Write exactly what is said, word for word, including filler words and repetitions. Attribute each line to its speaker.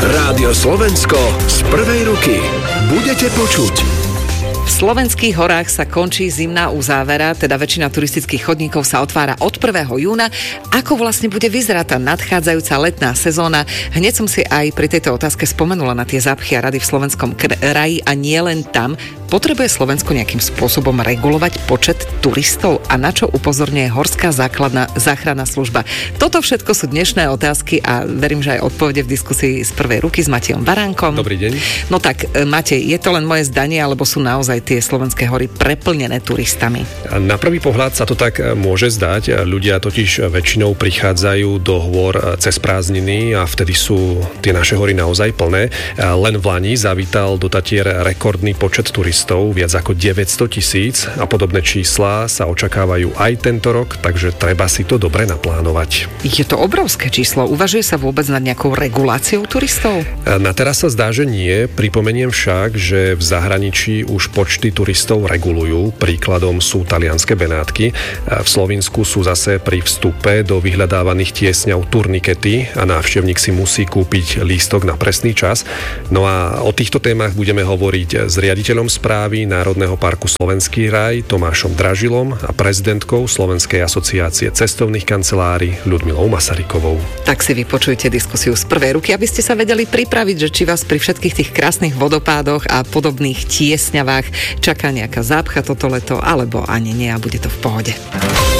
Speaker 1: Rádio Slovensko z prvej ruky. Budete počuť.
Speaker 2: V slovenských horách sa končí zimná uzávera, teda väčšina turistických chodníkov sa otvára od prvého júna. Ako vlastne bude vyzerať tá nadchádzajúca letná sezóna? Hneď som si aj pri tejto otázke spomenula na tie zápchy a rady v slovenskom kraji a nie len tam. Potrebuje Slovensko nejakým spôsobom regulovať počet turistov a na čo upozorňuje Horská základná záchranná služba? Toto všetko sú dnešné otázky a verím, že aj odpovede v diskusii z prvej ruky s Matejom Baránkom.
Speaker 3: Dobrý deň.
Speaker 2: No tak, Matej, je to len moje zdanie, alebo sú naozaj tie slovenské hory preplnené turistami?
Speaker 3: Na prvý pohľad sa to tak môže zdať. Ľudia totiž väčšinou prichádzajú do hôr cez prázdniny a vtedy sú tie naše hory naozaj plné. Len v Lani zavítal do Tatier rekordný počet turistov, viac ako deväťsto tisíc a podobné čísla sa očakávajú aj tento rok, takže treba si to dobre naplánovať.
Speaker 2: Je to obrovské číslo. Uvažuje sa vôbec nad nejakou reguláciou turistov?
Speaker 3: Na teraz sa zdá, že nie. Pripomeniem však, že v zahraničí už počty turistov regulujú. Príkladom sú talianske Benátky. V Slovensku sú zase pri vstupe do vyhľadávaných tiesňov turnikety a návštevník si musí kúpiť lístok na presný čas. No a o týchto témach budeme hovoriť s riaditeľom správy Národného parku Slovenský raj Tomášom Dražilom a prezidentkou Slovenskej asociácie cestovných kancelárií Ľudmilou Masarykovou.
Speaker 2: Tak si vypočujte diskusiu z prvej ruky, aby ste sa vedeli pripraviť, že či vás pri všetkých tých krásnych vodopádoch a podobných tiesňavách čaká nejaká zápcha toto leto, alebo ani nie a bude to v pohode.